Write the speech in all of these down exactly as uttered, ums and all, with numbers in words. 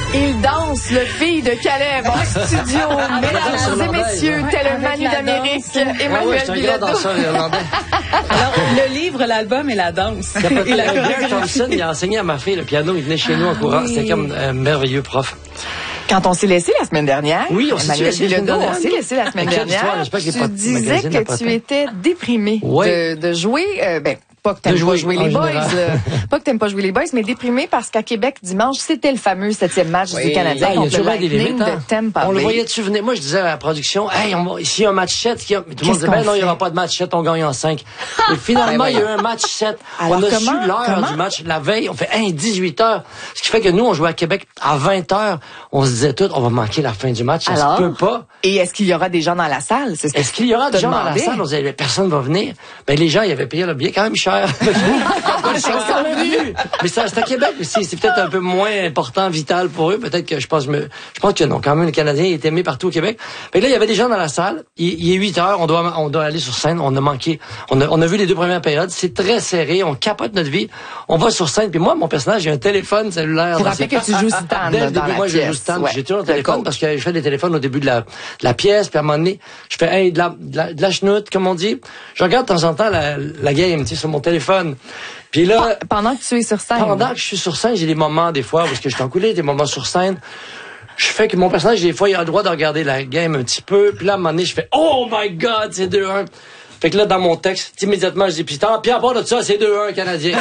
Il danse, le fille de Caleb en studio. Mesdames et messieurs, tel un Manu d'Amérique, Emmanuel ah ouais, Bilodeau. Alors, le livre, l'album et la danse. Et la Greg Thompson, il a enseigné à ma fille le piano, il venait chez nous en courant. oui. C'était comme un merveilleux prof. Quand on s'est laissé la semaine dernière, Oui, on s'est Emmanuel laissé la semaine Bilodeau, on dernière. s'est laissé la semaine Quelle histoire, dernière. j'espère que j'ai Tu pas de disais magazine à que patin. tu étais déprimé Ouais. de, de jouer, euh, ben, pas que t'aimes De pas jouer, jouer en les boys, général. là. Pas que t'aimes pas jouer les boys, mais déprimé parce qu'à Québec, dimanche, c'était le fameux septième match Oui. du Canadien Ah, il y a contre le toujours bien des Lightning limites, hein. de Tampa On le Bay. voyait-tu venir? Moi, je disais à la production, hey, on va, s'il y a un match sept, qu'il y a... tout le monde Qu'est-ce disait, ben qu'on non, il n'y fait? aura pas de match sept, on gagne en cinq. Et finalement, Ben il y a eu un match sept. Alors, on a comment- su l'heure comment? du match la veille. On fait, hey, dix-huit heures. Ce qui fait que nous, on jouait à Québec à vingt heures. On se disait tout, on va manquer la fin du match. Ça Alors? se peut pas. Et est-ce qu'il y aura des gens dans la salle? C'est ce que Est-ce qu'il y aura des te gens dans la demandais. salle? On disait, personne va venir. Ben, les gens, ils avaient payé le billet quand même cher. Ils sont quand même venus. Mais ça, c'est à Québec aussi. C'est peut-être un peu moins important, vital pour eux. Peut-être que je pense, me, je pense que non. Quand même, le Canadien est aimé partout au Québec. Fait que là, il y avait des gens dans la salle. Il, il est huit heures. On doit, on doit aller sur scène. On a manqué. On a, on a vu les deux premières périodes. C'est très serré. On capote notre vie. On va sur scène. Puis moi, mon personnage, j'ai un téléphone cellulaire. Pour dans rappeler ses- que tu joues Stan Dès le dans début, la moi, je joue pièce. Stan. Ouais. J'ai toujours un Le téléphone coach. parce que je fais des téléphones au début de la, de la pièce. Puis à un moment donné, je fais, hey, de la, de la, de la chenoute, comme on dit. Je regarde de temps en temps la, la game, tu sais, sur mon téléphone. Puis là, Pendant que tu es sur scène. pendant que je suis sur scène, j'ai des moments, des fois, où est-ce que je suis en coulisses, des moments sur scène. Je fais que mon personnage, des fois, il a le droit de regarder la game un petit peu. Puis là, à un moment donné, je fais, oh my God, c'est deux un. Fait que là, dans mon texte, immédiatement, je dis, puis puis à part de ça, c'est deux un Canadien.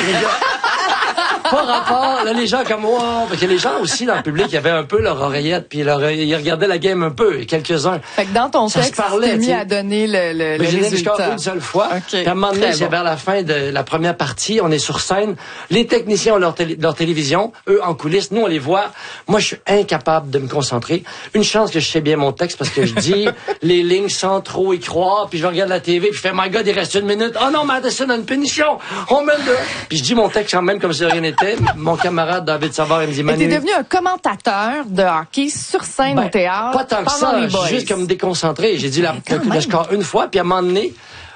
Pas rapport. Là, les gens comme wow. Parce que les gens aussi dans le public, il y avait un peu leur oreillette, puis leur, ils regardaient la game un peu, quelques-uns. Fait que dans ton Ça se texte, parlait, tu t'es mis tu sais. à donner le, le, le Mais j'ai donné jusqu'à résultat. une seule fois. OK. Puis à un moment donné, Très c'est bon. vers la fin de la première partie, on est sur scène. Les techniciens ont leur, télé- leur télévision, eux en coulisses, nous on les voit. Moi, je suis incapable de me concentrer. Une chance que je sais bien mon texte parce que je dis les lignes sans trop y croire, puis je regarde la T V, puis je fais, my God, il reste une minute. Oh non, Madison a une punition. On mène deux. Puis je dis mon texte quand même comme si rien n'était. Mon camarade David Savard, il me dit, Et Manu. t'es devenu un commentateur de hockey sur scène Ben, au théâtre. pas tant que pendant ça, les je boys. suis juste comme déconcentré. J'ai dit la, quand le même. score une fois, puis à un moment donné,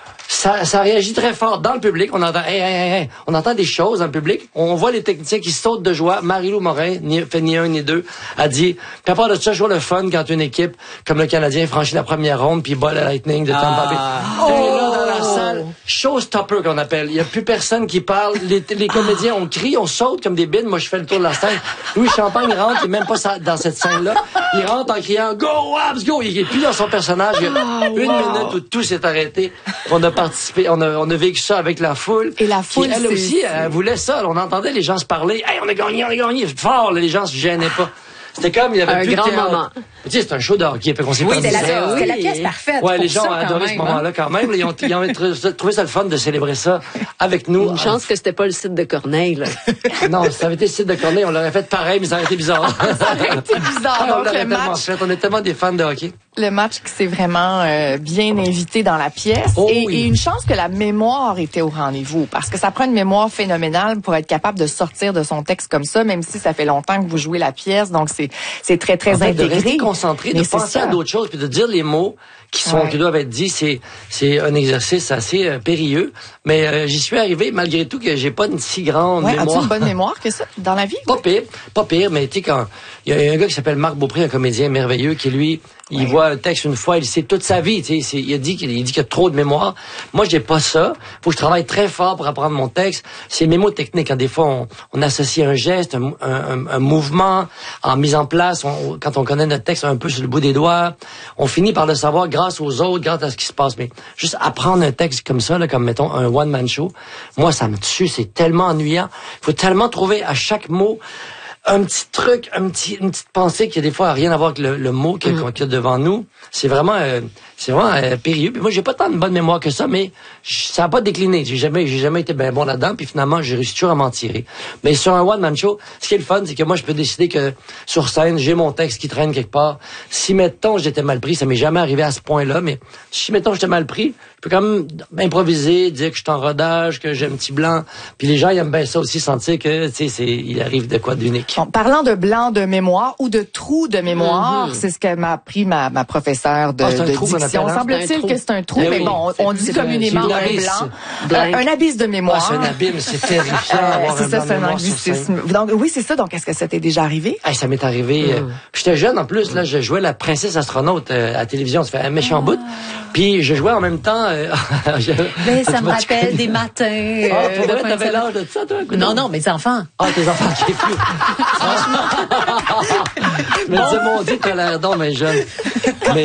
ça, ça réagit très fort dans le public. On entend, hey, hey, hey, hey. On entend des choses dans le public. On voit les techniciens qui sautent de joie. Marie-Lou Morin, ni, fait ni un ni deux, a dit, puis à part de ça, je vois le fun quand une équipe comme le Canadien franchit la première ronde puis bat le Lightning de Tampa Bay. Et là, dans la salle, showstopper qu'on appelle. Il y a plus personne qui parle. Les, les comédiens, on crie, on saute comme des bines. Moi, je fais le tour de la scène. Louis Champagne rentre, il est même pas sa- dans cette scène-là. Il rentre en criant, go, Habs, go! Il est plus dans son personnage. Il y a une minute où tout s'est arrêté. On a participé, on a, on a vécu ça avec la foule. Et la Qui, foule, elle c'est- aussi, elle voulait ça. On entendait les gens se parler. Hey, on a gagné, on a gagné. Fort, là, les gens se gênaient pas. C'était comme, il y avait Un plus grand de théâtre. moment. Tu sais, c'est un show de hockey. Fait qu'on s'est Oui, perdu c'était ça. la, c'était la oui. pièce parfaite. Ouais, pour les gens ça, ont quand adoré même, ce hein. moment-là quand même. Ils ont, ils ont tr- trouvé ça le fun de célébrer ça avec nous. Une chance que c'était pas le site de Corneille, là. Non, si ça avait été le site de Corneille, on l'aurait fait pareil, mais ça aurait été bizarre. Ça aurait été bizarre. Ah, on Donc, l'aurait le tellement match, fait. On est tellement des fans de hockey. le match qui s'est vraiment euh, bien invité dans la pièce. Oh et, oui. et une chance que la mémoire était au rendez-vous. Parce que ça prend une mémoire phénoménale pour être capable de sortir de son texte comme ça, même si ça fait longtemps que vous jouez la pièce. Donc, c'est, c'est très, très En fait, de intégré. rester concentré, Mais de c'est penser ça. à d'autres choses, puis de dire les mots qui sont, Ouais. qui doivent être dits, c'est, c'est un exercice assez euh, périlleux. Mais euh, j'y suis arrivé malgré tout que j'ai pas une si grande Ouais, as-tu mémoire. une bonne mémoire que ça dans la vie? Pas pire, pas pire, mais tu sais, quand il y a un gars qui s'appelle Marc Beaupré, un comédien merveilleux, qui lui, il voit un texte une fois, il sait toute sa vie, tu sais, c'est- il a dit qu'il il dit qu'il y a trop de mémoire. Moi, j'ai pas ça. Faut que je travaille très fort pour apprendre mon texte. C'est mémotechnique. Hein. Des fois, on, on associe un geste, un, un, un mouvement en mise en place. On, quand on connaît notre texte un peu sur le bout des doigts, on finit par le savoir grâce aux autres, grâce à ce qui se passe. Mais juste apprendre un texte comme ça, là, comme mettons un one-man show, moi, ça me tue. C'est tellement ennuyant. Il faut tellement trouver à chaque mot un petit truc, un petit, une petite pensée qui a des fois a rien à voir avec le, le mot qu'il y a- qu'il y a devant nous. C'est vraiment, euh, c'est vraiment euh, périlleux. Puis moi, j'ai pas tant de bonne mémoire que ça, mais j- ça a pas décliné. J'ai jamais, j'ai jamais été bien bon là-dedans. Puis finalement, j'ai réussi toujours à m'en tirer. Mais sur un one man show, ce qui est le fun, c'est que moi, je peux décider que sur scène, j'ai mon texte qui traîne quelque part. Si mettons j'étais mal pris, ça m'est jamais arrivé à ce point-là, mais si mettons j'étais mal pris, je peux quand même improviser, dire que je suis en rodage, que j'ai un petit blanc. Puis les gens, ils aiment bien ça aussi, sentir que, tu sais, c'est, il arrive de quoi d'unique. Bon, parlant de blanc de mémoire ou de trou de mémoire, mm-hmm. c'est ce que m'a appris ma, ma professeure de, ah, de trou, diction. Semble-t-il que c'est un trou, mais, mais oui, bon, on, on dit communément un, un blanc. Euh, un abysse de mémoire. Ah, c'est un abîme, c'est terrifiant. euh, c'est ça, c'est un anglicisme. Donc, oui, c'est ça. Donc, est-ce que ça t'est déjà arrivé? Hey, ça m'est arrivé. Mm. Euh, j'étais jeune, en plus, là, je jouais la princesse astronaute euh, à la télévision. Ça fait un méchant ah. bout. Puis, je jouais en même temps... Euh, je, mais ça me rappelle des matins... Euh, ah, pour vrai, t'avais l'âge de ça, toi? Non, non, mes enfants. Ah, tes enfants qui est plus. Franchement. Je me disais, mon Dieu, t'as l'air donc, mais jeune. Mais...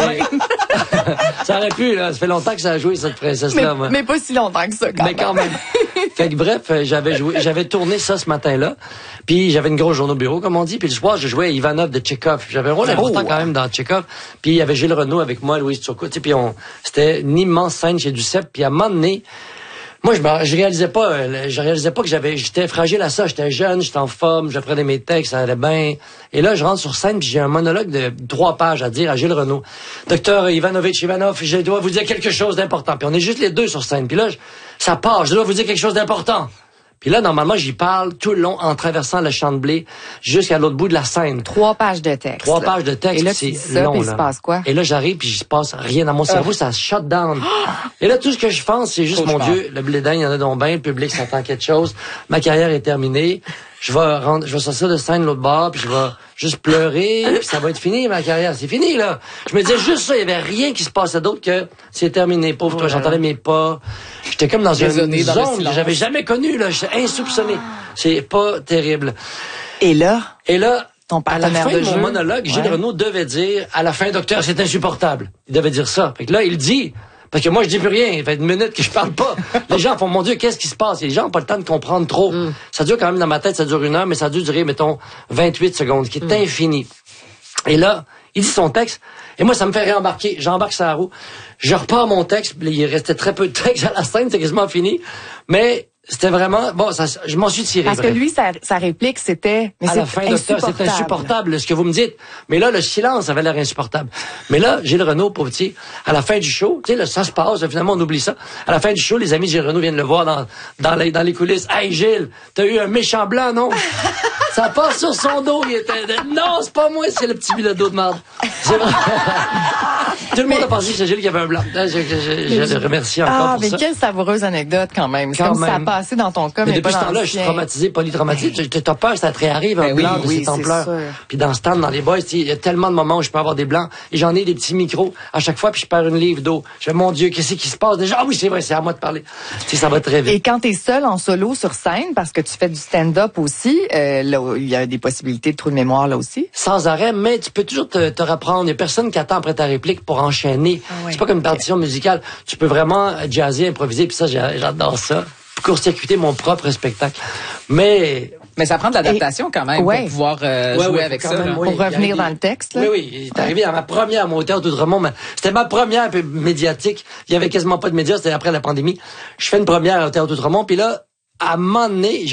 ça aurait pu, là. Ça fait longtemps que ça a joué, cette princesse-là, mais, moi. Mais pas si longtemps que ça, quand mais même. quand même. Fait que bref, j'avais joué, j'avais tourné ça ce matin-là. Puis j'avais une grosse journée au bureau, comme on dit. Puis le soir, je jouais à Ivanov de Tchekhov. J'avais un rôle important oh, quand même dans Tchekhov. Puis il y avait Gilles Renaud avec moi, Louise Turcot. Puis on, c'était une immense scène chez Duceppe. Puis à un moment donné, moi, je, je réalisais pas, je réalisais pas que j'avais, j'étais fragile à ça. J'étais jeune, j'étais en forme, j'apprenais mes textes, ça allait bien. Et là, je rentre sur scène, puis j'ai un monologue de trois pages à dire à Gilles Renaud. Docteur Ivanovitch Ivanov, je dois vous dire quelque chose d'important. Puis on est juste les deux sur scène. Puis là, je, ça part, je dois vous dire quelque chose d'important. Puis là, normalement, j'y parle tout le long en traversant le champ de blé jusqu'à l'autre bout de la scène. Trois pages de texte. Trois pages de texte. Et là, c'est ça, long, puis il là. se passe quoi? Et là, j'arrive, puis il se passe rien dans mon cerveau, ça shut down. Et là, tout ce que je pense, c'est juste, mon Dieu, le blé d'Inde, il y en a donc bien, le public s'entend quelque chose, ma carrière est terminée, je vais rendre, je vais sortir de scène l'autre bord, puis je vais juste pleurer, puis ça va être fini, ma carrière, c'est fini, là. Je me disais juste ça, il y avait rien qui se passait d'autre que c'est terminé, pauvre toi, j'entendais mes pas. J'étais comme dans une zone que j'avais jamais connue, là, j'étais insoupçonné. C'est pas terrible. Et là? Et là, ton à la fin de, de mon jeu, monologue, Gilles ouais. Renaud devait dire, à la fin, docteur, c'est insupportable. Il devait dire ça. Fait que là, il dit, parce que moi, je dis plus rien. Il fait une minute que je parle pas. Les gens font, mon Dieu, qu'est-ce qui se passe? Et les gens n'ont pas le temps de comprendre trop. Mm. Ça dure quand même dans ma tête, ça dure une heure, mais ça a dû durer, mettons, vingt-huit secondes, qui est mm. infini. Et là, il dit son texte, et moi, ça me fait réembarquer. J'embarque sur la roue. Je repars mon texte, il restait très peu de texte à la scène, c'est quasiment fini. Mais, c'était vraiment... Bon, ça, je m'en suis tiré. Parce bref. que lui, sa, sa réplique, c'était... Mais à la fin, docteur, c'est insupportable, ce que vous me dites. Mais là, le silence avait l'air insupportable. Mais là, Gilles Renaud, pauvre petit, à la fin du show, tu sais, là, ça se passe, là, finalement, on oublie ça. À la fin du show, les amis de Gilles Renaud viennent le voir dans, dans, les, dans les coulisses. « Hey, Gilles, t'as eu un méchant blanc, non? » Ça passe sur son dos, il était... Non, c'est pas moi, c'est le petit bilodeau de merde. C'est vrai. Tout le monde a pensé que c'est Gilles qui avait un blanc. Je, je, je, je le remercie encore ah, pour mais ça. quelle savoureuse anecdote quand même. Quand comme même. Ça a passé dans ton cas, mais, mais depuis pas ce temps-là, je suis traumatisé, polytraumatisé. Tu as peur que ça te réarrive un ben blanc oui, de oui, cette ampleur. Sûr. Puis dans le stand, dans les boys, il y a tellement de moments où je peux avoir des blancs. Et j'en ai des petits micros à chaque fois, puis je perds une livre d'eau. Je fais, mon Dieu, qu'est-ce qui se passe déjà? Ah oui, c'est vrai, c'est à moi de parler. Tu sais, ça va très vite. Et quand t'es seul en solo sur scène, parce que tu fais du stand-up aussi, euh, là, il y a des possibilités de trou de mémoire là aussi. Sans arrêt, mais tu peux toujours te, te reprendre. Il y a personne qui attend après ta réplique pour enchaîner. Ah oui. C'est pas comme une partition musicale. Tu peux vraiment jazzer, improviser, puis ça, j'adore ça. Court-circuiter mon propre spectacle. Mais... Mais ça prend de l'adaptation quand même ouais. pour pouvoir euh, ouais, jouer ouais, avec ça. Même, pour oui, revenir dans le texte. Là. Oui, oui. Il est arrivé dans ma première montée au Outremont. C'était ma première un peu médiatique. Il y avait quasiment pas de médias. C'était après la pandémie. Je fais une première au Théâtre Outremont. Puis là, à un moment donné,